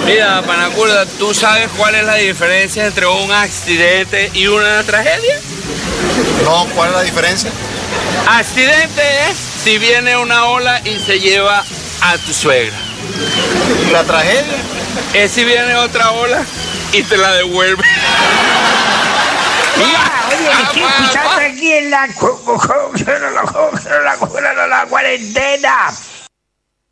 Mira, Panacurda, ¿tú sabes cuál es la diferencia entre un accidente y una tragedia? No, ¿cuál es la diferencia? Accidente es si viene una ola y se lleva a tu suegra. ¿Y la tragedia? Es si viene otra ola y te la devuelve. Oye, me estoy escuchando aquí en la cuarentena.